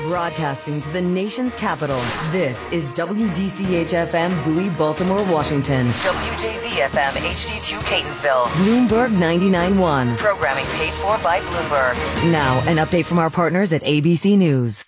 Broadcasting to the nation's capital, this is WDCH-FM Bowie, Baltimore, Washington. WJZ-FM HD2 Catonsville. Bloomberg 99.1. Programming paid for by Bloomberg. Now, an update from our partners at ABC News.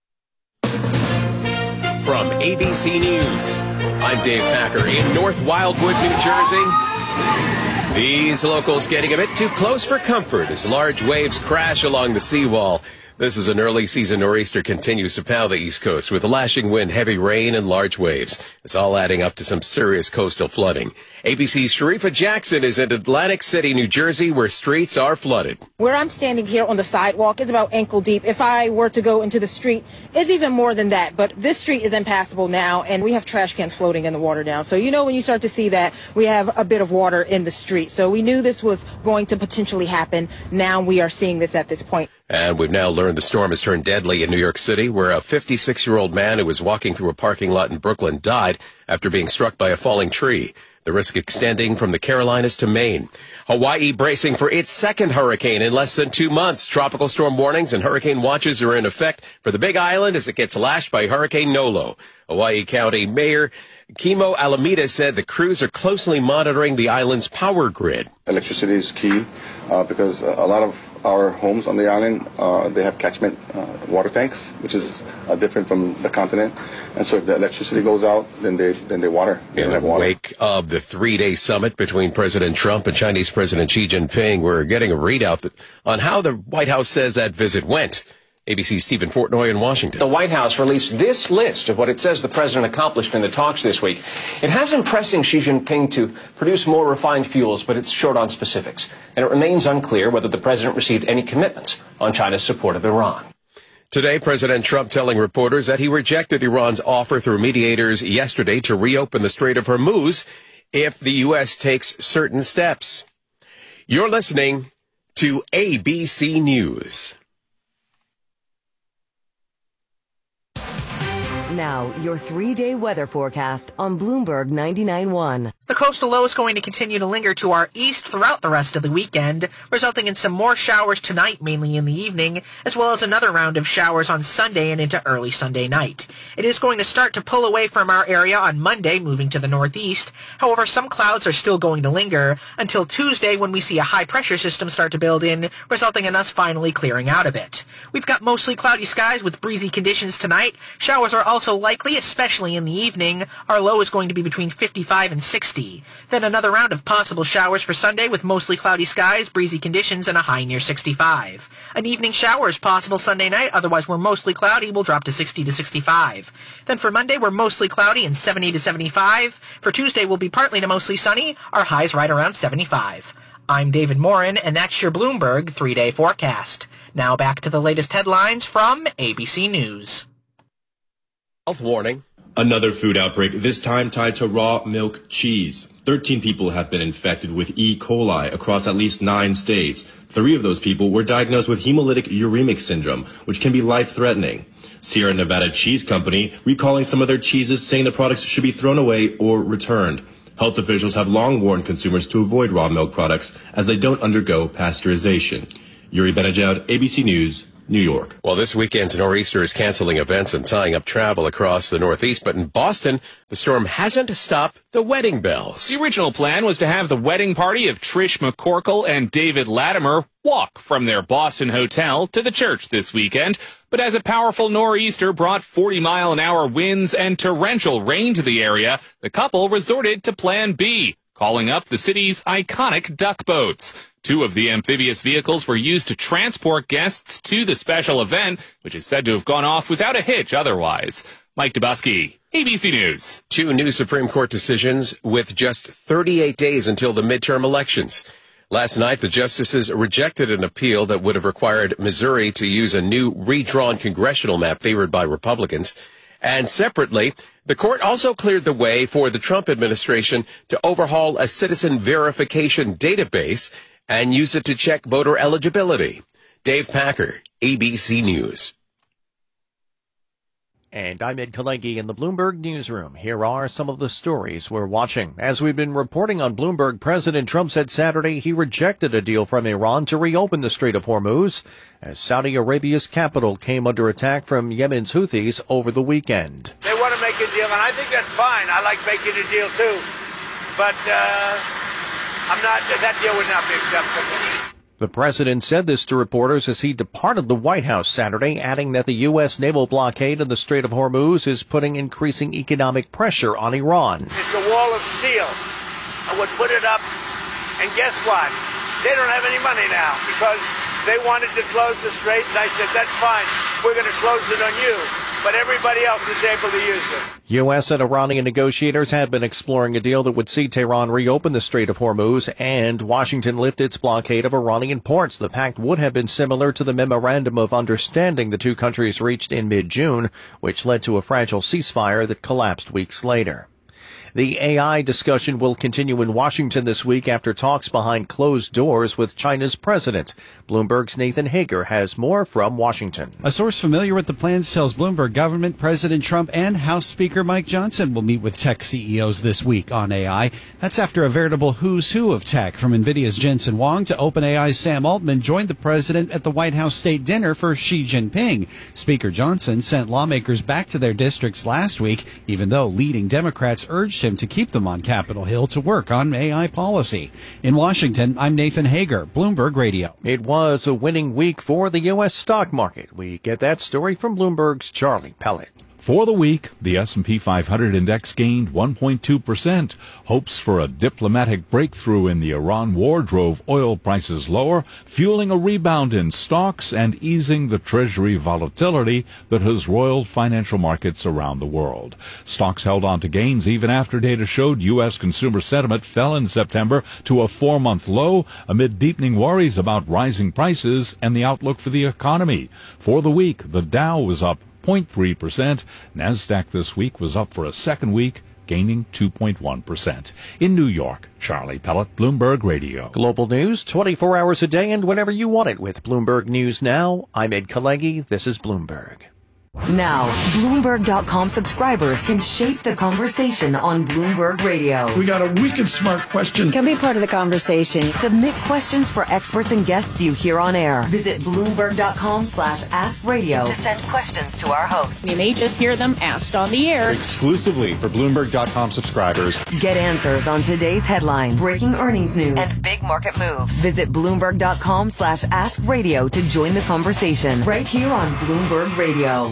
From ABC News, I'm Dave Packer in North Wildwood, New Jersey. These locals getting a bit too close for comfort as large waves crash along the seawall. This is an early season nor'easter continues to pound the East Coast with a lashing wind, heavy rain, and large waves. It's all adding up to some serious coastal flooding. ABC's Sharifa Jackson is in Atlantic City, New Jersey, where streets are flooded. Where I'm standing here on the sidewalk is about ankle deep. If I were to go into the street, it's even more than that. But this street is impassable now, and we have trash cans floating in the water now. So, when you start to see that, we have a bit of water in the street. So we knew this was going to potentially happen. Now we are seeing this at this point. And we've now learned the storm has turned deadly in New York City, where a 56-year-old man who was walking through a parking lot in Brooklyn died after being struck by a falling tree. The risk extending from the Carolinas to Maine. Hawaii bracing for its second hurricane in less than 2 months. Tropical storm warnings and hurricane watches are in effect for the Big Island as it gets lashed by Hurricane Nolo. Hawaii County Mayor Kimo Alameda said the crews are closely monitoring the island's power grid. Electricity is key because a lot of our homes on the island, they have catchment water tanks, which is different from the continent. And so if the electricity goes out, then they water. In the wake of the 3-day summit between President Trump and Chinese President Xi Jinping, we're getting a readout on how the White House says that visit went. ABC's Stephen Portnoy in Washington. The White House released this list of what it says the president accomplished in the talks this week. It has him pressing Xi Jinping to produce more refined fuels, but it's short on specifics. And it remains unclear whether the president received any commitments on China's support of Iran. Today, President Trump telling reporters that he rejected Iran's offer through mediators yesterday to reopen the Strait of Hormuz if the U.S. takes certain steps. You're listening to ABC News. Now, your 3-day weather forecast on Bloomberg 99.1. The coastal low is going to continue to linger to our east throughout the rest of the weekend, resulting in some more showers tonight, mainly in the evening, as well as another round of showers on Sunday and into early Sunday night. It is going to start to pull away from our area on Monday, moving to the northeast. However, some clouds are still going to linger until Tuesday when we see a high-pressure system start to build in, resulting in us finally clearing out a bit. We've got mostly cloudy skies with breezy conditions tonight. Showers are also likely, especially in the evening. Our low is going to be between 55 and 60. Then another round of possible showers for Sunday with mostly cloudy skies, breezy conditions, and a high near 65. An evening shower is possible Sunday night, otherwise we're mostly cloudy, we'll drop to 60 to 65. Then for Monday, we're mostly cloudy and 70 to 75. For Tuesday, we'll be partly to mostly sunny, our highs right around 75. I'm David Morin, and that's your Bloomberg 3-day forecast. Now back to the latest headlines from ABC News. Health warning. Another food outbreak, this time tied to raw milk cheese. 13 people have been infected with E. coli across at least 9 states. 3 of those people were diagnosed with hemolytic uremic syndrome, which can be life-threatening. Sierra Nevada Cheese Company recalling some of their cheeses, saying the products should be thrown away or returned. Health officials have long warned consumers to avoid raw milk products as they don't undergo pasteurization. Yuri Benejoud, ABC News, New York. Well, this weekend's nor'easter is canceling events and tying up travel across the Northeast, but in Boston, the storm hasn't stopped the wedding bells. The original plan was to have the wedding party of Trish McCorkle and David Latimer walk from their Boston hotel to the church this weekend, but as a powerful nor'easter brought 40-mile-an-hour winds and torrential rain to the area, the couple resorted to Plan B, calling up the city's iconic duck boats. 2 of the amphibious vehicles were used to transport guests to the special event, which is said to have gone off without a hitch otherwise. Mike Dubusky, ABC News. 2 new Supreme Court decisions with just 38 days until the midterm elections. Last night, the justices rejected an appeal that would have required Missouri to use a new redrawn congressional map favored by Republicans. And separately, the court also cleared the way for the Trump administration to overhaul a citizen verification database and use it to check voter eligibility. Dave Packer, ABC News. And I'm Ed Kalegi in the Bloomberg Newsroom. Here are some of the stories we're watching. As we've been reporting on Bloomberg, President Trump said Saturday he rejected a deal from Iran to reopen the Strait of Hormuz as Saudi Arabia's capital came under attack from Yemen's Houthis over the weekend. They want to make a deal, and I think that's fine. I like making a deal, too. But that deal would not be acceptable. The president said this to reporters as he departed the White House Saturday, adding that the U.S. naval blockade of the Strait of Hormuz is putting increasing economic pressure on Iran. It's a wall of steel. I would put it up, and guess what? They don't have any money now because they wanted to close the strait, and I said, that's fine. We're going to close it on you. But everybody else is able to use it. U.S. and Iranian negotiators had been exploring a deal that would see Tehran reopen the Strait of Hormuz and Washington lift its blockade of Iranian ports. The pact would have been similar to the memorandum of understanding the two countries reached in mid-June, which led to a fragile ceasefire that collapsed weeks later. The AI discussion will continue in Washington this week after talks behind closed doors with China's president. Bloomberg's Nathan Hager has more from Washington. A source familiar with the plans tells Bloomberg government President Trump and House Speaker Mike Johnson will meet with tech CEOs this week on AI. That's after a veritable who's who of tech, from NVIDIA's Jensen Huang to OpenAI's Sam Altman, joined the president at the White House state dinner for Xi Jinping. Speaker Johnson sent lawmakers back to their districts last week, even though leading Democrats urged him to keep them on Capitol Hill to work on AI policy. In Washington, I'm Nathan Hager, Bloomberg Radio. It was a winning week for the U.S. stock market. We get that story from Bloomberg's Charlie Pellet. For the week, the S&P 500 index gained 1.2%. Hopes for a diplomatic breakthrough in the Iran war drove oil prices lower, fueling a rebound in stocks and easing the Treasury volatility that has roiled financial markets around the world. Stocks held on to gains even after data showed U.S. consumer sentiment fell in September to a 4-month low amid deepening worries about rising prices and the outlook for the economy. For the week, the Dow was up 0.3%. NASDAQ this week was up for a second week, gaining 2.1%. In New York, Charlie Pellet, Bloomberg Radio. Global news 24 hours a day and whenever you want it with Bloomberg News Now. I'm Ed Kalegi. This is Bloomberg. Now, Bloomberg.com subscribers can shape the conversation on Bloomberg Radio. We got a wicked smart question. Can be part of the conversation. Submit questions for experts and guests you hear on air. Visit Bloomberg.com/AskRadio to send questions to our hosts. You may just hear them asked on the air. Exclusively for Bloomberg.com subscribers. Get answers on today's headlines, breaking earnings news, and big market moves. Visit Bloomberg.com/AskRadio to join the conversation right here on Bloomberg Radio.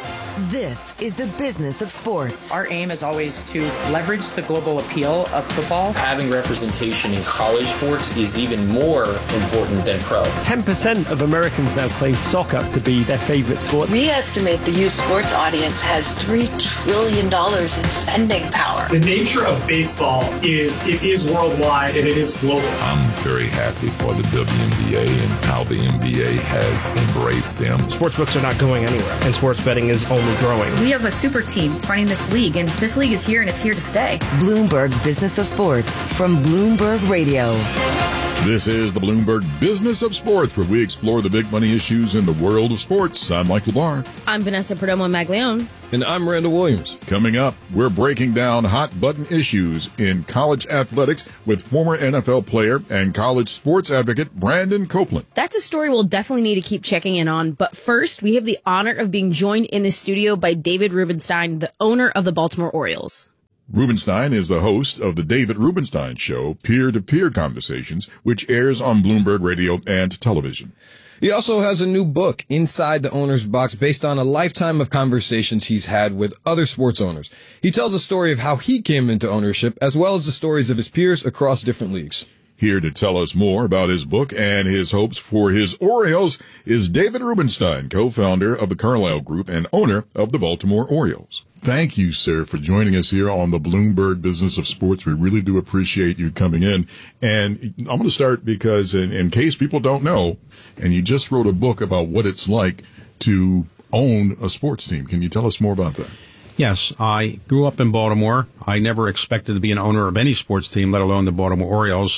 This is the business of sports. Our aim is always to leverage the global appeal of football. Having representation in college sports is even more important than pro. 10% of Americans now claim soccer to be their favorite sport. We estimate the youth sports audience has $3 trillion in spending power. The nature of baseball is it is worldwide and it is global. I'm very happy for the WNBA and how the NBA has embraced them. Sportsbooks are not going anywhere, and sports betting is only growing. We have a super team running this league, and this league is here, and it's here to stay. Bloomberg Business of Sports from Bloomberg Radio. This is the Bloomberg Business of Sports, where we explore the big money issues in the world of sports. I'm Michael Barr. I'm Vanessa Perdomo-Maglione. And I'm Randall Williams. Coming up, we're breaking down hot-button issues in college athletics with former NFL player and college sports advocate Brandon Copeland. That's a story we'll definitely need to keep checking in on. But first, we have the honor of being joined in the studio by David Rubenstein, the owner of the Baltimore Orioles. Rubenstein is the host of the David Rubenstein Show, Peer-to-Peer Conversations, which airs on Bloomberg Radio and television. He also has a new book, Inside the Owner's Box, based on a lifetime of conversations he's had with other sports owners. He tells a story of how he came into ownership, as well as the stories of his peers across different leagues. Here to tell us more about his book and his hopes for his Orioles is David Rubenstein, co-founder of the Carlyle Group and owner of the Baltimore Orioles. Thank you, sir, for joining us here on the Bloomberg Business of Sports. We really do appreciate you coming in. And I'm going to start because in case people don't know, and you just wrote a book about what it's like to own a sports team. Can you tell us more about that? Yes, I grew up in Baltimore. I never expected to be an owner of any sports team, let alone the Baltimore Orioles.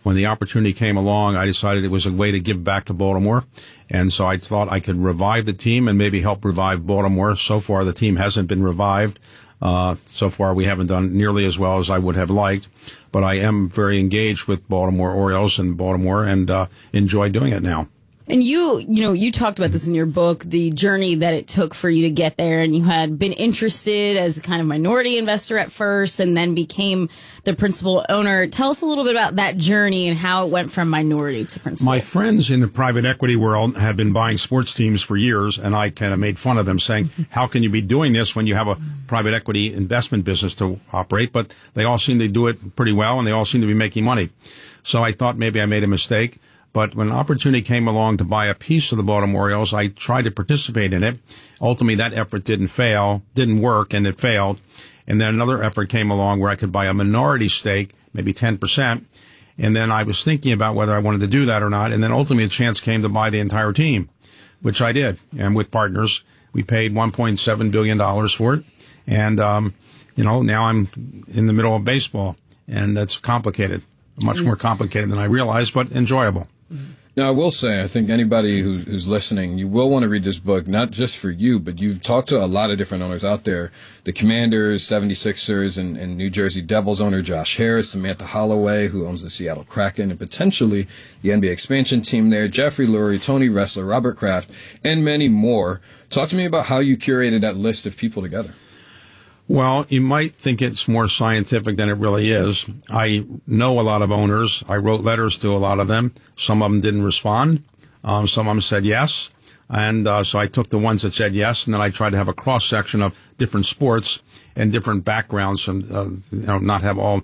when the opportunity came along, I decided it was a way to give back to Baltimore. And so I thought I could revive the team and maybe help revive Baltimore. So far, the team hasn't been revived. So far, we haven't done nearly as well as I would have liked. But I am very engaged with Baltimore Orioles and Baltimore and enjoy doing it now. And you talked about this in your book, the journey that it took for you to get there. And you had been interested as a kind of minority investor at first and then became the principal owner. Tell us a little bit about that journey and how it went from minority to principal. My friends in the private equity world had been buying sports teams for years, and I kind of made fun of them, saying, how can you be doing this when you have a private equity investment business to operate? But they all seem to do it pretty well, and they all seem to be making money. So I thought maybe I made a mistake. But when an opportunity came along to buy a piece of the Baltimore Orioles, I tried to participate in it. Ultimately, that effort didn't work, and it failed. And then another effort came along where I could buy a minority stake, maybe 10%. And then I was thinking about whether I wanted to do that or not. And then ultimately a chance came to buy the entire team, which I did. And with partners, we paid $1.7 billion for it. And, now I'm in the middle of baseball, and that's complicated, much more complicated than I realized, but enjoyable. Now, I will say, I think anybody who's listening, you will want to read this book, not just for you, but you've talked to a lot of different owners out there. The Commanders, 76ers, and New Jersey Devils owner Josh Harris, Samantha Holloway, who owns the Seattle Kraken, and potentially the NBA expansion team there, Jeffrey Lurie, Tony Ressler, Robert Kraft, and many more. Talk to me about how you curated that list of people together. Well, you might think it's more scientific than it really is. I know a lot of owners. I wrote letters to a lot of them. Some of them didn't respond. Some of them said yes. And so I took the ones that said yes, and then I tried to have a cross-section of different sports and different backgrounds, and not have all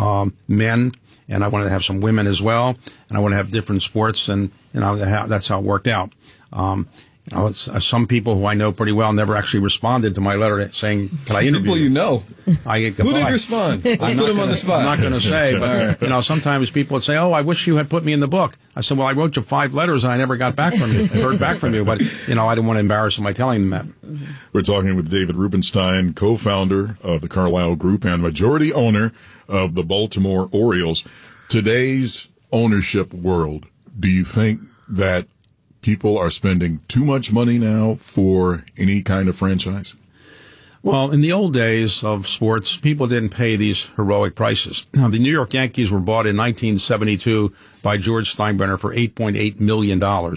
men. And I wanted to have some women as well, and I want to have different sports, and that's how it worked out. Some people who I know pretty well never actually responded to my letter saying, can I interview people you know? Who did respond? Put them on the spot. I'm not going to say, but sometimes people would say, oh, I wish you had put me in the book. I said, well, I wrote you 5 letters and I never got back from you, heard back from you, but, I didn't want to embarrass them by telling them that. We're talking with David Rubenstein, co-founder of the Carlyle Group and majority owner of the Baltimore Orioles. Today's ownership world, do you think that people are spending too much money now for any kind of franchise? Well, in the old days of sports, people didn't pay these heroic prices. Now, the New York Yankees were bought in 1972 by George Steinbrenner for $8.8 million.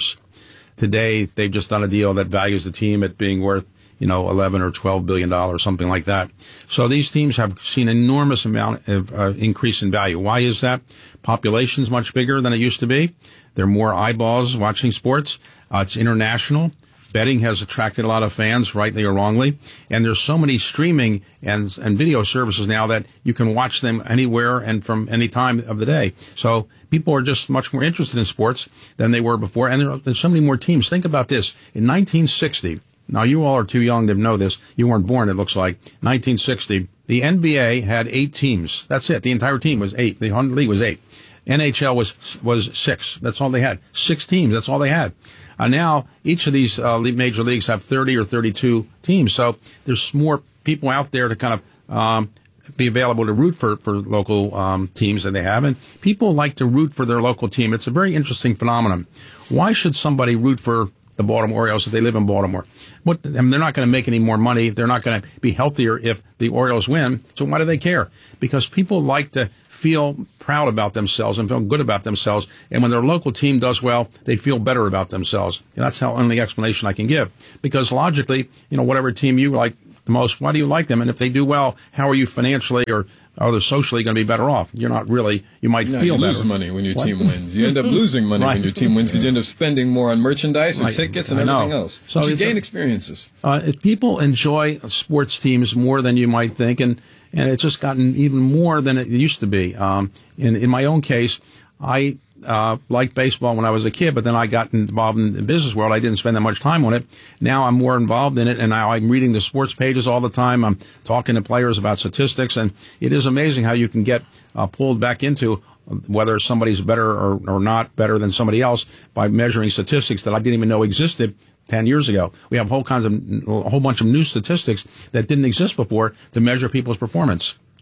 Today, they've just done a deal that values the team at being worth, $11 or $12 billion, something like that. So these teams have seen an enormous amount of increase in value. Why is that? Population's much bigger than it used to be. There are more eyeballs watching sports. It's international. Betting has attracted a lot of fans, rightly or wrongly. And there's so many streaming and video services now that you can watch them anywhere and from any time of the day. So people are just much more interested in sports than they were before. And there's so many more teams. Think about this. In 1960, now you all are too young to know this. You weren't born, it looks like. 1960, the NBA had 8 teams. That's it. The entire team was 8. The league was 8. NHL was 6. That's all they had. 6 teams. That's all they had. Now, each of these major leagues have 30 or 32 teams. So there's more people out there to kind of be available to root for local teams that they have. And people like to root for their local team. It's a very interesting phenomenon. Why should somebody root for the Baltimore Orioles if they live in Baltimore? They're not going to make any more money. They're not going to be healthier if the Orioles win. So why do they care? Because people like to feel proud about themselves and feel good about themselves. And when their local team does well, they feel better about themselves. And that's the only explanation I can give. Because logically, whatever team you like the most, why do you like them? And if they do well, how are you financially or they're socially going to be better off? You're not really. You might feel better. You lose money when your team wins. You end up losing money when your team wins because you end up spending more on merchandise or tickets and everything else. So you gain experiences. If people enjoy sports teams more than you might think, and it's just gotten even more than it used to be. In my own case, I liked baseball when I was a kid, but then I got involved in the business world. I didn't spend that much time on it. Now I'm more involved in it, and now I'm reading the sports pages all the time. I'm talking to players about statistics, and it is amazing how you can get pulled back into whether somebody's better or not better than somebody else by measuring statistics that I didn't even know existed 10 years ago. We have a whole bunch of new statistics that didn't exist before to measure people's performance.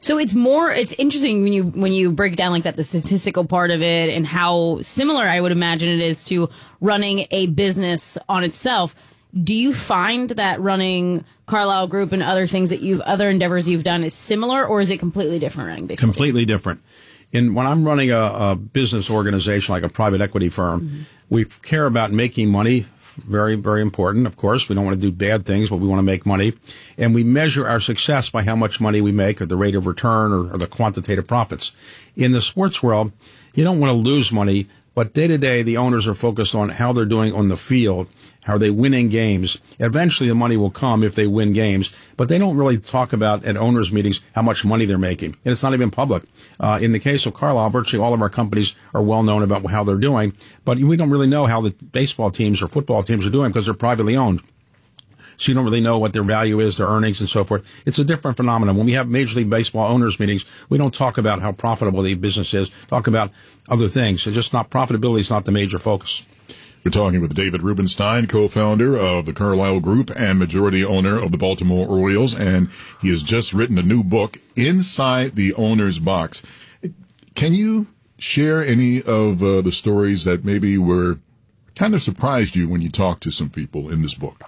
So it's interesting when you break it down like that, the statistical part of it, and how similar I would imagine it is to running a business on itself. Do you find that running Carlyle Group and other things other endeavors you've done is similar, or is it completely different running baseball? Completely different. When I'm running a business organization like a private equity firm, we care about making money. Very, very important, of course. We don't want to do bad things, but we want to make money. And we measure our success by how much money we make, or the rate of return, or the quantitative profits. In the sports world, you don't want to lose money, but day to day, the owners are focused on how they're doing on the field, how are they winning games. Eventually, the money will come if they win games, but they don't really talk about at owners' meetings how much money they're making. And it's not even public. In the case of Carlyle, virtually all of our companies are well known about how they're doing, but we don't really know how the baseball teams or football teams are doing because they're privately owned. So you don't really know what their value is, their earnings, and so forth. It's a different phenomenon. When we have Major League Baseball owners meetings, we don't talk about how profitable the business is. Talk about other things. So just not profitability is not the major focus. We're talking with David Rubenstein, co-founder of the Carlyle Group and majority owner of the Baltimore Orioles, and he has just written a new book, Inside the Owner's Box. Can you share any of the stories that maybe were kind of surprised you when you talked to some people in this book?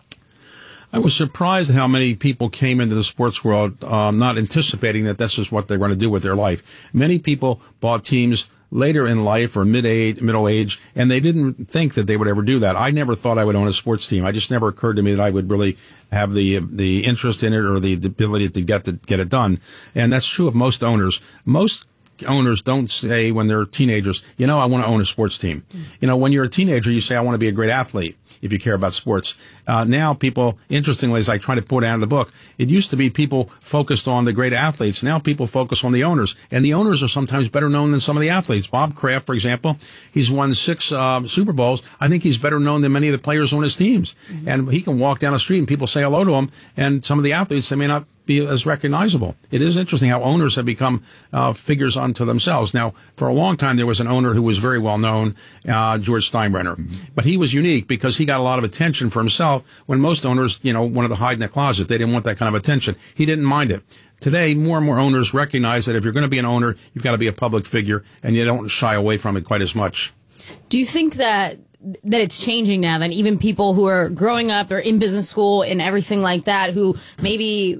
I was surprised at how many people came into the sports world not anticipating that this is what they're going to do with their life. Many people bought teams later in life or middle age, and they didn't think that they would ever do that. I never thought I would own a sports team. It just never occurred to me that I would really have the interest in it or the ability to get it done. And that's true of most owners. Most owners don't say when they're teenagers, I want to own a sports team. When you're a teenager, you say, I want to be a great athlete. If you care about sports. Now people, interestingly, as I try to put out in the book, it used to be people focused on the great athletes. Now people focus on the owners. And the owners are sometimes better known than some of the athletes. Bob Kraft, for example, he's won 6 Super Bowls. I think he's better known than many of the players on his teams. Mm-hmm. And he can walk down the street and people say hello to him. And some of the athletes, they may not be as recognizable. It is interesting how owners have become figures unto themselves. Now, for a long time, there was an owner who was very well known, George Steinbrenner. Mm-hmm. But he was unique because he got a lot of attention for himself when most owners, wanted to hide in the closet. They didn't want that kind of attention. He didn't mind it. Today, more and more owners recognize that if you're going to be an owner, you've got to be a public figure, and you don't shy away from it quite as much. Do you think that it's changing now, that even people who are growing up or in business school and everything like that, who maybe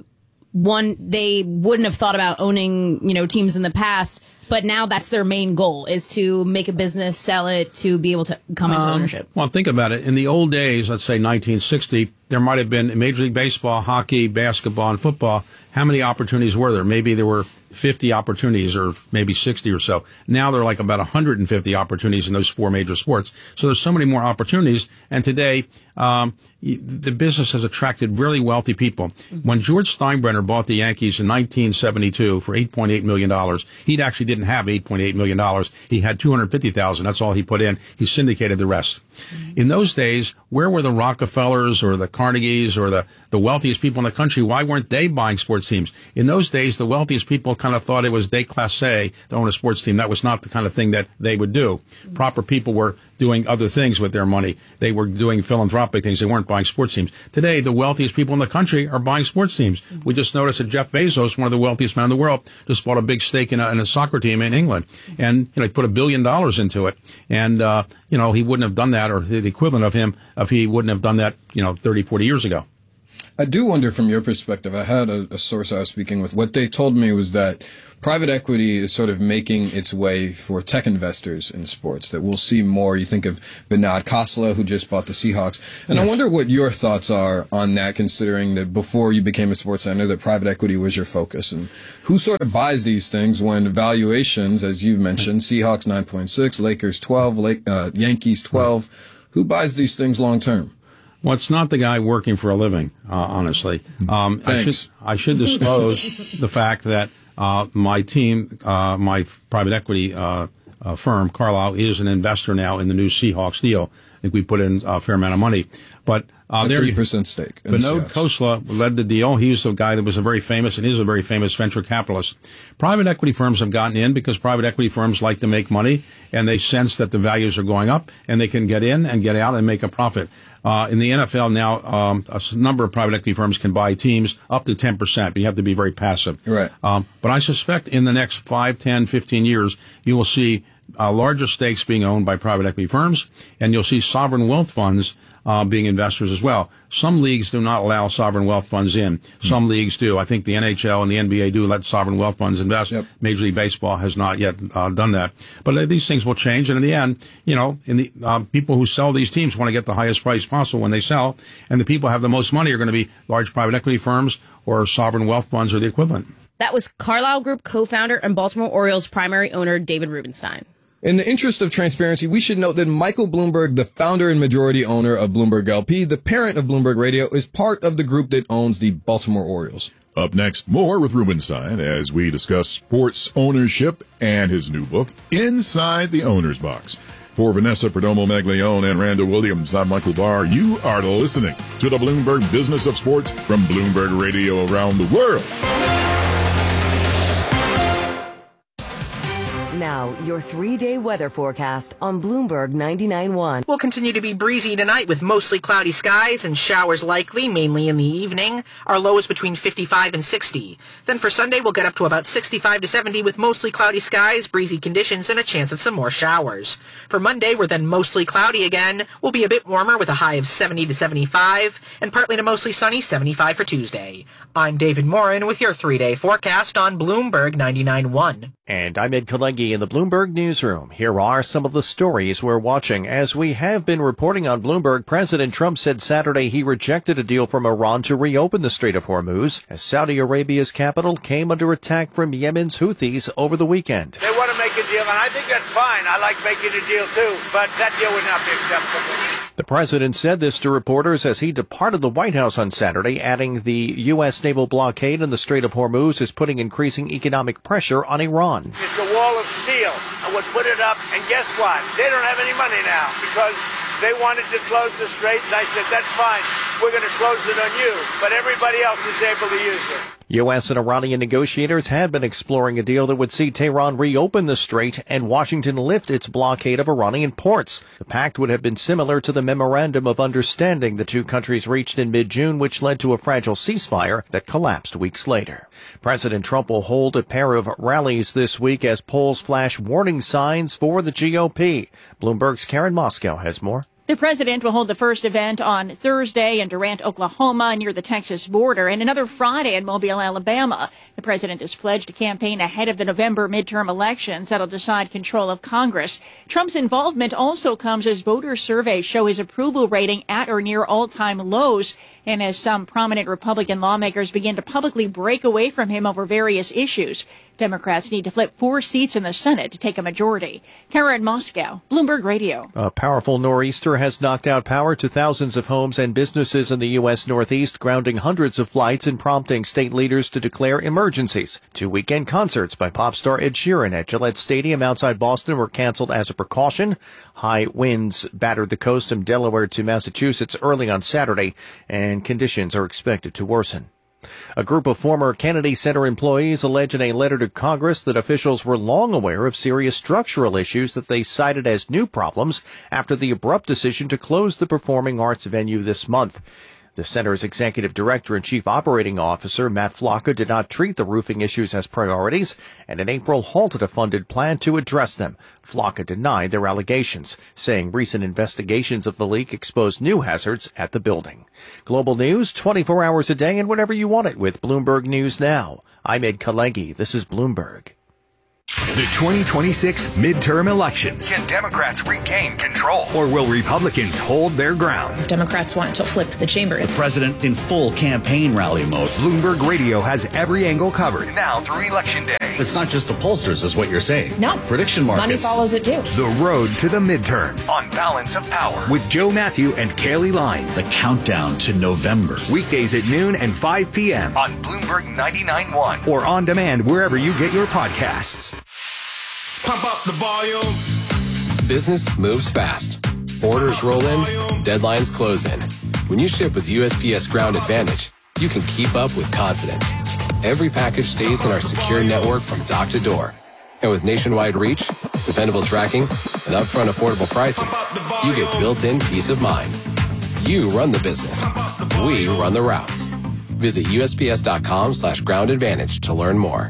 they wouldn't have thought about owning, teams in the past, but now that's their main goal, is to make a business, sell it, to be able to come into ownership? Well, think about it. In the old days, let's say 1960, there might have been Major League Baseball, hockey, basketball, and football. How many opportunities were there? Maybe there were 50 opportunities or maybe 60 or so. Now there are like about 150 opportunities in those 4 major sports. So there's so many more opportunities. And today, the business has attracted really wealthy people. When George Steinbrenner bought the Yankees in 1972 for $8.8 million, he actually didn't have $8.8 million. He had $250,000. That's all he put in. He syndicated the rest. In those days, where were the Rockefellers or the Carnegies or the wealthiest people in the country? Why weren't they buying sports teams? In those days, the wealthiest people kind of thought it was déclassé to own a sports team. That was not the kind of thing that they would do. Proper people were doing other things with their money. They were doing philanthropic things. They weren't buying sports teams. Today, the wealthiest people in the country are buying sports teams. We just noticed that Jeff Bezos, one of the wealthiest men in the world, just bought a big stake in a soccer team in England. And, he put $1 billion into it. And, he wouldn't have done that, or the equivalent of him, if he wouldn't have done that, 30, 40 years ago. I do wonder from your perspective, I had a source I was speaking with. What they told me was that private equity is sort of making its way for tech investors in sports, that we'll see more. You think of Vinod Khosla, who just bought the Seahawks. And I wonder what your thoughts are on that, considering that before you became a sports owner, that private equity was your focus. And who sort of buys these things when valuations, as you've mentioned, Seahawks 9.6, Lakers 12, Yankees 12. Who buys these things long term? Well, it's not the guy working for a living, honestly. I should disclose the fact that my team, my private equity firm, Carlyle, is an investor now in the new Seahawks deal. I think we put in a fair amount of money. But a 3% stake. Vinod Khosla led the deal. He's the guy that was a very famous venture capitalist. Private equity firms have gotten in because private equity firms like to make money, and they sense that the values are going up, and they can get in and get out and make a profit. In the NFL now, a number of private equity firms can buy teams up to 10%, but you have to be very passive. Right. But I suspect in the next 5, 10, 15 years, you will see larger stakes being owned by private equity firms, and you'll see sovereign wealth funds being investors as well. Some leagues do not allow sovereign wealth funds in. Some leagues do. I think the NHL and the NBA do let sovereign wealth funds invest. Yep. Major League Baseball has not yet done that. But these things will change, and in the end, people who sell these teams want to get the highest price possible when they sell, and the people who have the most money are going to be large private equity firms or sovereign wealth funds or the equivalent. That was Carlyle Group co-founder and Baltimore Orioles primary owner David Rubenstein. In the interest of transparency, we should note that Michael Bloomberg, the founder and majority owner of Bloomberg LP, the parent of Bloomberg Radio, is part of the group that owns the Baltimore Orioles. Up next, more with Rubenstein as we discuss sports ownership and his new book, Inside the Owner's Box. For Vanessa Perdomo-Maglione and Randall Williams, I'm Michael Barr. You are listening to the Bloomberg Business of Sports from Bloomberg Radio around the world. Now, your 3-day weather forecast on Bloomberg 99.1. Will continue to be breezy tonight with mostly cloudy skies and showers likely, mainly in the evening. Our low is between 55 and 60. Then for Sunday, we'll get up to about 65 to 70 with mostly cloudy skies, breezy conditions, and a chance of some more showers. For Monday, we're then mostly cloudy again. We'll be a bit warmer with a high of 70 to 75, and partly to mostly sunny 75 for Tuesday. I'm David Morin with your 3-day forecast on Bloomberg 99.1. And I'm Ed Kalegi in the Bloomberg Newsroom. Here are some of the stories we're watching. As we have been reporting on Bloomberg, President Trump said Saturday he rejected a deal from Iran to reopen the Strait of Hormuz as Saudi Arabia's capital came under attack from Yemen's Houthis over the weekend. They want to make a deal, and I think that's fine. I like making a deal, too, but that deal would not be acceptable. The president said this to reporters as he departed the White House on Saturday, adding the U.S. naval blockade in the Strait of Hormuz is putting increasing economic pressure on Iran. It's a wall of steel. I would put it up, and guess what? They don't have any money now because they wanted to close the strait, and I said, that's fine. We're going to close it on you, but everybody else is able to use it. U.S. and Iranian negotiators had been exploring a deal that would see Tehran reopen the strait and Washington lift its blockade of Iranian ports. The pact would have been similar to the memorandum of understanding the two countries reached in mid-June, which led to a fragile ceasefire that collapsed weeks later. President Trump will hold a pair of rallies this week as polls flash warning signs for the GOP. Bloomberg's Karen Moscow has more. The president will hold the first event on Thursday in Durant, Oklahoma, near the Texas border, and another Friday in Mobile, Alabama. The president has pledged to campaign ahead of the November midterm elections that'll decide control of Congress. Trump's involvement also comes as voter surveys show his approval rating at or near all-time lows, and as some prominent Republican lawmakers begin to publicly break away from him over various issues. Democrats need to flip 4 seats in the Senate to take a majority. Karen Moscow, Bloomberg Radio. A powerful nor'easter has knocked out power to thousands of homes and businesses in the U.S. Northeast, grounding hundreds of flights and prompting state leaders to declare emergencies. 2 weekend concerts by pop star Ed Sheeran at Gillette Stadium outside Boston were canceled as a precaution. High winds battered the coast from Delaware to Massachusetts early on Saturday, and conditions are expected to worsen. A group of former Kennedy Center employees allege in a letter to Congress that officials were long aware of serious structural issues that they cited as new problems after the abrupt decision to close the performing arts venue this month. The center's executive director and chief operating officer, Matt Flocka, did not treat the roofing issues as priorities and in April halted a funded plan to address them. Flocka denied their allegations, saying recent investigations of the leak exposed new hazards at the building. Global news 24 hours a day and whenever you want it with Bloomberg News Now. I'm Ed Kalegi. This is Bloomberg. The 2026 midterm elections. Can Democrats regain control? Or will Republicans hold their ground? Democrats want to flip the chamber. The president in full campaign rally mode. Bloomberg Radio has every angle covered now through Election Day. It's not just the pollsters, is what you're saying. No. Prediction markets. Money follows it too. The road to the midterms on Balance of Power with Joe Matthew and Kaylee Lines. The countdown to November. Weekdays at noon and 5 p.m. on Bloomberg 99.1 or on demand wherever you get your podcasts. Pump up the volume. Business moves fast. Orders roll in, deadlines close in. When you ship with USPS Ground Advantage, you can keep up with confidence. Every package stays in our secure network from dock to door. And with nationwide reach, dependable tracking, and upfront affordable pricing, you get built-in peace of mind. You run the business. We run the routes. Visit USPS.com/Ground Advantage to learn more.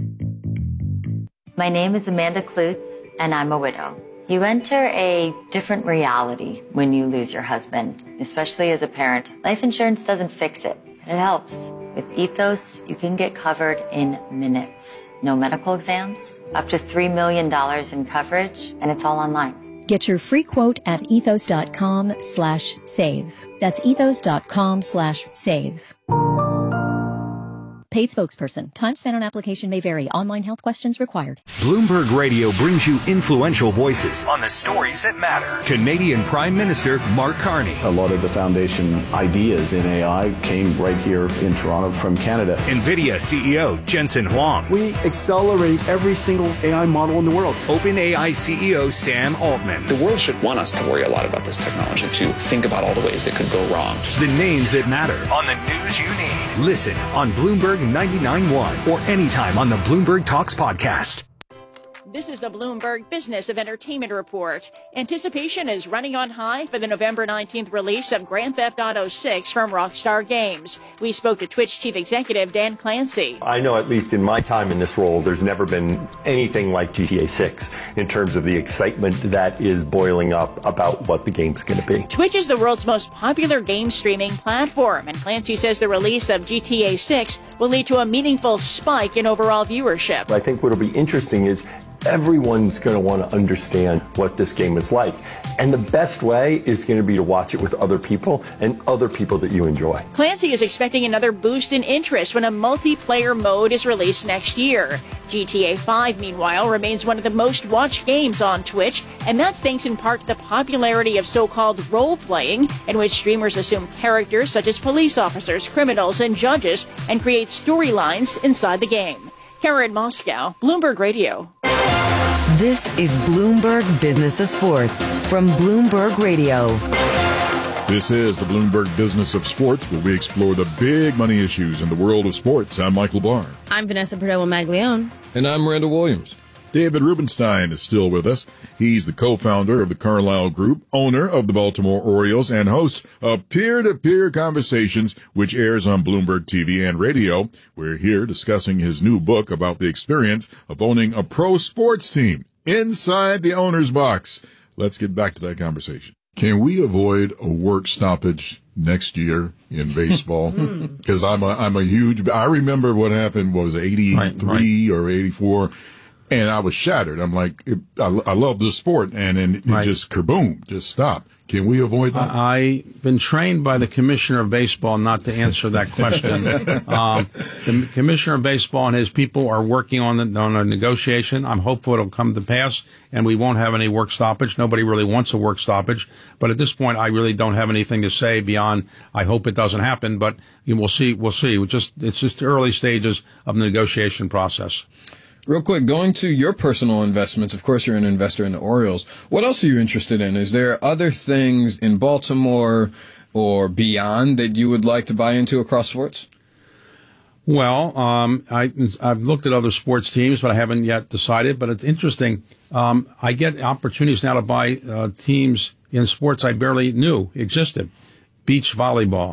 My name is Amanda Klutz, and I'm a widow. You enter a different reality when you lose your husband, especially as a parent. Life insurance doesn't fix it, but it helps. With Ethos, you can get covered in minutes. No medical exams, up to $3 million in coverage, and it's all online. Get your free quote at ethos.com/save. That's ethos.com/save. Paid spokesperson. Time spent on application may vary. Online health questions required. Bloomberg Radio brings you influential voices on the stories that matter. Canadian Prime Minister Mark Carney. A lot of the foundation ideas in AI came right here in Toronto from Canada. NVIDIA CEO Jensen Huang. We accelerate every single AI model in the world. OpenAI CEO Sam Altman. The world should want us to worry a lot about this technology, to think about all the ways that could go wrong. The names that matter on the news you need. Listen on Bloomberg 99.1 or anytime on the Bloomberg Talks podcast. This is the Bloomberg Business of Entertainment Report. Anticipation is running on high for the November 19th release of Grand Theft Auto 6 from Rockstar Games. We spoke to Twitch Chief Executive Dan Clancy. I know, at least in my time in this role, there's never been anything like GTA 6 in terms of the excitement that is boiling up about what the game's going to be. Twitch is the world's most popular game streaming platform, and Clancy says the release of GTA 6 will lead to a meaningful spike in overall viewership. I think what'll be interesting is everyone's going to want to understand what this game is like. And the best way is going to be to watch it with other people and other people that you enjoy. Clancy is expecting another boost in interest when a multiplayer mode is released next year. GTA 5, meanwhile, remains one of the most watched games on Twitch, and that's thanks in part to the popularity of so-called role-playing, in which streamers assume characters such as police officers, criminals, and judges, and create storylines inside the game. Karen Moscow, Bloomberg Radio. This is Bloomberg Business of Sports from Bloomberg Radio. This is the Bloomberg Business of Sports, where we explore the big money issues in the world of sports. I'm Michael Barr. I'm Vanessa Perdomo-Maglione. And I'm Randall Williams. David Rubenstein is still with us. He's the co-founder of the Carlyle Group, owner of the Baltimore Orioles, and host of Peer-to-Peer Conversations, which airs on Bloomberg TV and radio. We're here discussing his new book about the experience of owning a pro sports team inside the owner's box. Let's get back to that conversation. Can we avoid a work stoppage next year in baseball? Because I remember what happened, what was it, 83 or 84? And I was shattered. I'm like, I love this sport, and then it just kaboom, just stop. Can we avoid that? I've been trained by the Commissioner of Baseball not to answer that question. The Commissioner of Baseball and his people are working on a negotiation. I'm hopeful it'll come to pass, and we won't have any work stoppage. Nobody really wants a work stoppage. But at this point, I really don't have anything to say beyond I hope it doesn't happen. But we'll see. We'll see. It's just early stages of the negotiation process. Real quick, going to your personal investments, of course, you're an investor in the Orioles. What else are you interested in? Is there other things in Baltimore or beyond that you would like to buy into across sports? Well, I've looked at other sports teams, but I haven't yet decided. But it's interesting. I get opportunities now to buy teams in sports I barely knew existed. Beach volleyball,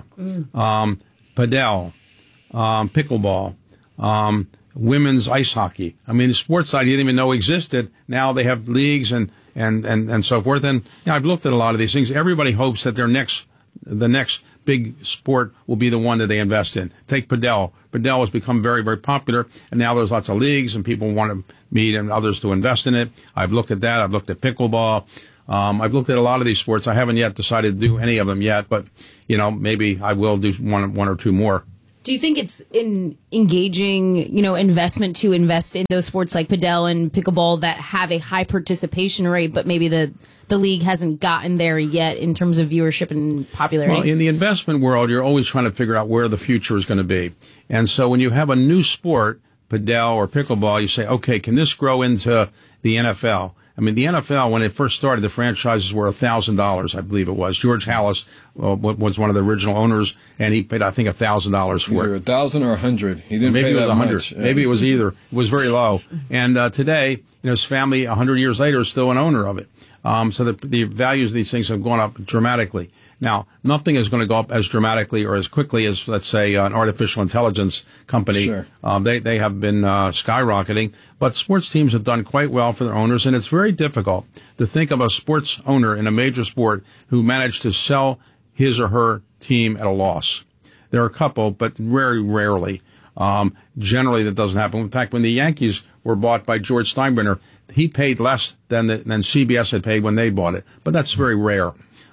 padel, pickleball, women's ice hockey. I mean, sports I didn't even know existed. Now they have leagues and so forth. And I've looked at a lot of these things. Everybody hopes that the next big sport will be the one that they invest in. Take padel. Padel has become very, very popular, and now there's lots of leagues, and people want to meet and others to invest in it. I've looked at that. I've looked at pickleball. I've looked at a lot of these sports. I haven't yet decided to do any of them yet, but maybe I will do one or two more. Do you think it's an engaging, investment to invest in those sports like padel and pickleball that have a high participation rate, but maybe the league hasn't gotten there yet in terms of viewership and popularity? Well, in the investment world, you're always trying to figure out where the future is going to be. And so when you have a new sport, padel or pickleball, you say, okay, can this grow into the NFL? I mean, the NFL, when it first started, the franchises were $1,000, I believe it was. George Halas was one of the original owners, and he paid, I think, $1,000 for either it. $1,000 or $100. He didn't Maybe pay that $100. much. Maybe it was either. It was very low. And today, his family, 100 years later, is still an owner of it. So the values of these things have gone up dramatically. Now, nothing is going to go up as dramatically or as quickly as, let's say, an artificial intelligence company. Sure. They have been skyrocketing, but sports teams have done quite well for their owners, and it's very difficult to think of a sports owner in a major sport who managed to sell his or her team at a loss. There are a couple, but very rarely. Generally, that doesn't happen. In fact, when the Yankees were bought by George Steinbrenner, he paid less than CBS had paid when they bought it, but that's very rare.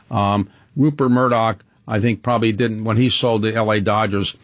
Rupert Murdoch, I think, probably didn't, when he sold the L.A. Dodgers,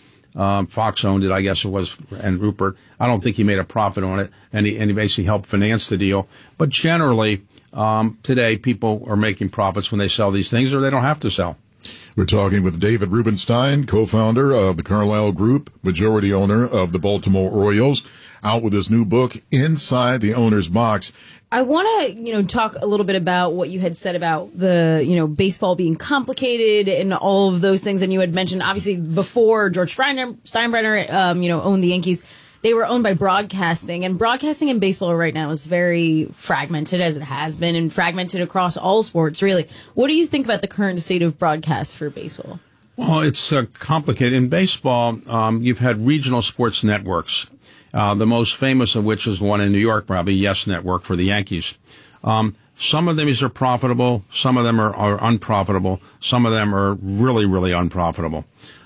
Fox owned it, I guess it was, and Rupert, I don't think he made a profit on it, and he basically helped finance the deal. But generally, today, people are making profits when they sell these things, or they don't have to sell. We're talking with David Rubenstein, co-founder of the Carlyle Group, majority owner of the Baltimore Orioles, out with his new book, Inside the Owner's Box. I want to, talk a little bit about what you had said about the, baseball being complicated and all of those things. And you had mentioned, obviously, before George Steinbrenner, owned the Yankees, they were owned by broadcasting. And broadcasting in baseball right now is very fragmented, as it has been, and fragmented across all sports, really. What do you think about the current state of broadcast for baseball? Well, it's complicated. In baseball, you've had regional sports networks. The most famous of which is one in New York, probably Yes Network for the Yankees. Some of them are profitable. Some of them are unprofitable. Some of them are really, really unprofitable.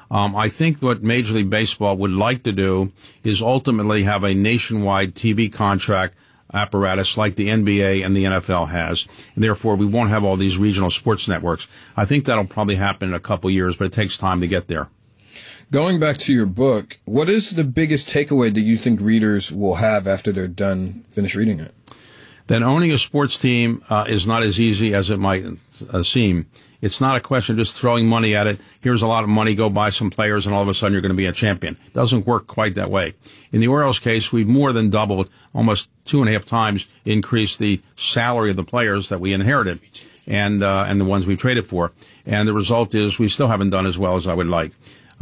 I think what Major League Baseball would like to do is ultimately have a nationwide TV contract apparatus like the NBA and the NFL has. And therefore, we won't have all these regional sports networks. I think that'll probably happen in a couple of years, but it takes time to get there. Going back to your book, what is the biggest takeaway that you think readers will have after they're finish reading it? That owning a sports team is not as easy as it might seem. It's not a question of just throwing money at it. Here's a lot of money, go buy some players, and all of a sudden you're going to be a champion. It doesn't work quite that way. In the Orioles case, we've more than doubled, almost 2.5 times increased the salary of the players that we inherited and the ones we traded for. And the result is we still haven't done as well as I would like.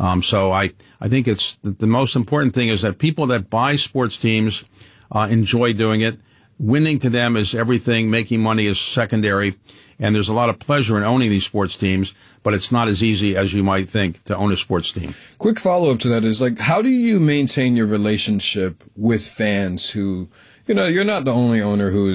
So I think it's the most important thing is that people that buy sports teams enjoy doing it. Winning to them is everything. Making money is secondary. And there's a lot of pleasure in owning these sports teams, but it's not as easy as you might think to own a sports team. Quick follow-up to that is, how do you maintain your relationship with fans who, you're not the only owner who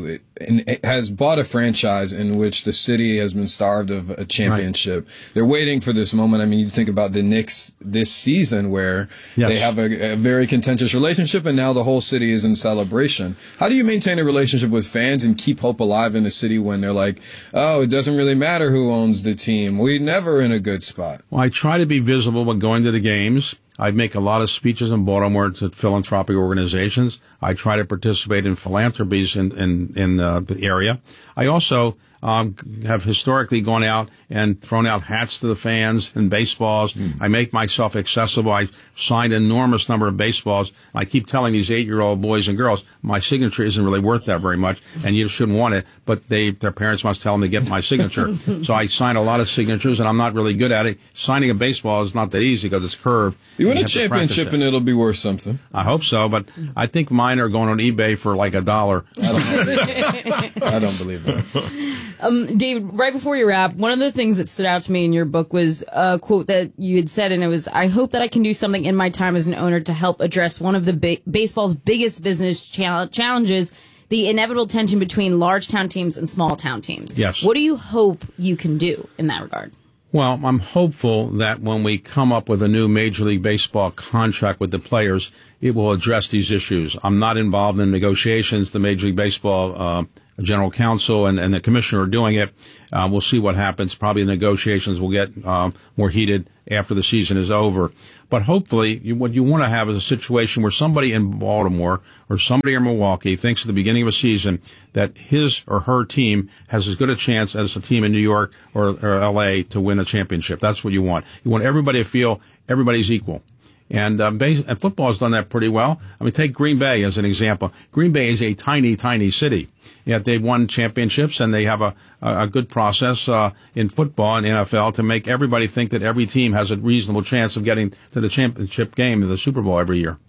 has bought a franchise in which the city has been starved of a championship. Right. They're waiting for this moment. I mean, you think about the Knicks this season where they have a very contentious relationship, and now the whole city is in celebration. How do you maintain a relationship with fans and keep hope alive in a city when they're like, oh, it doesn't really matter who owns the team. We're never in a good spot. Well, I try to be visible when going to the games. I make a lot of speeches in Baltimore to philanthropic organizations. I try to participate in philanthropies in the area. I also have historically gone out and thrown out hats to the fans and baseballs. I make myself accessible. I signed an enormous number of baseballs. I keep telling these 8-year-old boys and girls, my signature isn't really worth that very much, and you shouldn't want it, but their parents must tell them to get my signature. So I sign a lot of signatures, and I'm not really good at it. Signing a baseball is not that easy because it's curved. You win a championship and it'll be worth something. I hope so, but I think mine are going on eBay for like $1. I don't believe that. David, right before you wrap, one of the things that stood out to me in your book was a quote that you had said, and it was, I hope that I can do something in my time as an owner to help address one of the baseball's biggest business challenges, the inevitable tension between large town teams and small town teams. Yes. What do you hope you can do in that regard? Well, I'm hopeful that when we come up with a new Major League Baseball contract with the players, it will address these issues. I'm not involved in negotiations. The Major League Baseball General Counsel and the Commissioner are doing it. We'll see what happens. Probably the negotiations will get more heated after the season is over. But hopefully, what you want to have is a situation where somebody in Baltimore or somebody in Milwaukee thinks at the beginning of a season that his or her team has as good a chance as a team in New York or L.A. to win a championship. That's what you want. You want everybody to feel everybody's equal. And football has done that pretty well. I mean, take Green Bay as an example. Green Bay is a tiny, tiny city. Yet they've won championships, and they have a good process in football and NFL to make everybody think that every team has a reasonable chance of getting to the championship game of the Super Bowl every year.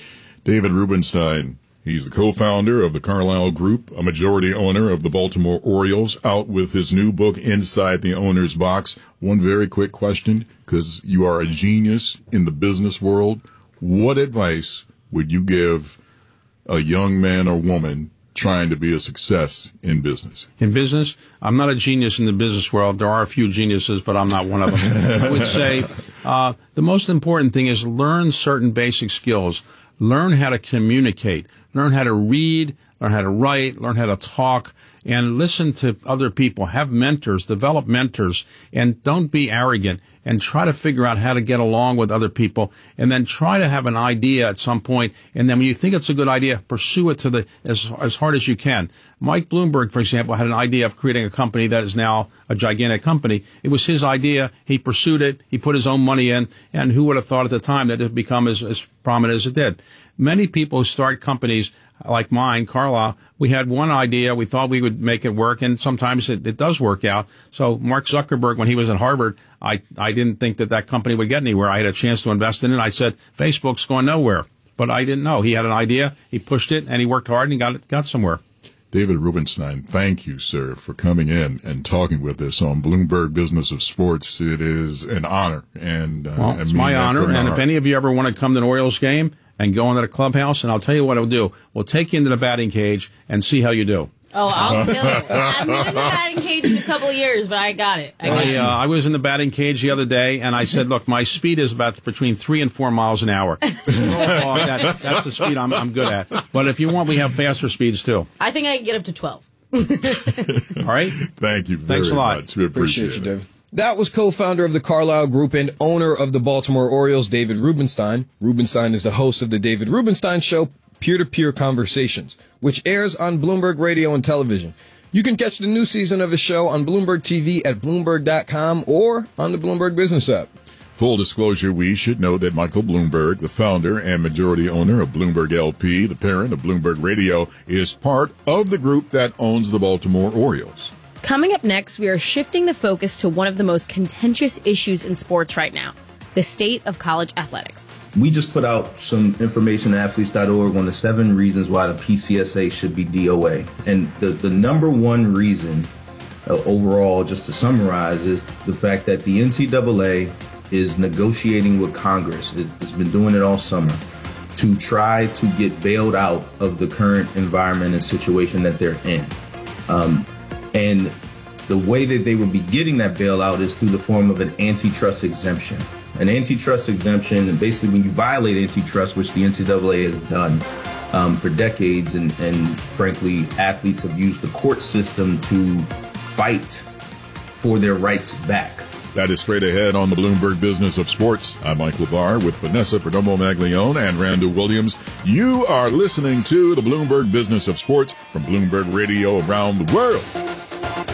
David Rubenstein. He's the co-founder of the Carlyle Group, a majority owner of the Baltimore Orioles, out with his new book, Inside the Owner's Box. One very quick question, because you are a genius in the business world. What advice would you give a young man or woman trying to be a success in business? In business, I'm not a genius in the business world. There are a few geniuses, but I'm not one of them. I would say the most important thing is learn certain basic skills. Learn how to communicate. Learn how to read, learn how to write, learn how to talk, and listen to other people. Have mentors, develop mentors, and don't be arrogant, and try to figure out how to get along with other people, and then try to have an idea at some point, and then when you think it's a good idea, pursue it to as hard as you can. Mike Bloomberg, for example, had an idea of creating a company that is now a gigantic company. It was his idea. He pursued it. He put his own money in, and who would have thought at the time that it would become as prominent as it did? Many people who start companies like mine, Carlyle, we had one idea. We thought we would make it work, and sometimes it does work out. So Mark Zuckerberg, when he was at Harvard, I didn't think that company would get anywhere. I had a chance to invest in it. I said, Facebook's going nowhere. But I didn't know. He had an idea. He pushed it, and he worked hard, and he got somewhere. David Rubenstein, thank you, sir, for coming in and talking with us on Bloomberg Business of Sports. It is an honor. It's my honor. And if any of you ever want to come to an Orioles game and go into the clubhouse, and I'll tell you what I'll do. We'll take you into the batting cage and see how you do. Oh, I'll kill it. I've been in the batting cage in a couple of years, but I got it. I was in the batting cage the other day, and I said, look, my speed is about between 3 and 4 miles an hour. That's the speed I'm good at. But if you want, we have faster speeds, too. I think I can get up to 12. All right? Thank you very Thanks a lot. much. We appreciate you, David. That was co-founder of the Carlyle Group and owner of the Baltimore Orioles, David Rubenstein. Rubenstein is the host of the David Rubenstein Show, Peer-to-Peer Conversations, which airs on Bloomberg Radio and Television. You can catch the new season of the show on Bloomberg TV at Bloomberg.com or on the Bloomberg Business app. Full disclosure, we should know that Michael Bloomberg, the founder and majority owner of Bloomberg LP, the parent of Bloomberg Radio, is part of the group that owns the Baltimore Orioles. Coming up next, we are shifting the focus to one of the most contentious issues in sports right now, the state of college athletics. We just put out some information at athletes.org on the 7 reasons why the PCSA should be DOA. And the number one reason overall, just to summarize, is the fact that the NCAA is negotiating with Congress. It's been doing it all summer to try to get bailed out of the current environment and situation that they're in. And the way that they would be getting that bailout is through the form of an antitrust exemption. An antitrust exemption, basically when you violate antitrust, which the NCAA has done for decades, and frankly, athletes have used the court system to fight for their rights back. That is straight ahead on the Bloomberg Business of Sports. I'm Mike LeVar with Vanessa Perdomo-Maglione and Randall Williams. You are listening to the Bloomberg Business of Sports from Bloomberg Radio around the world.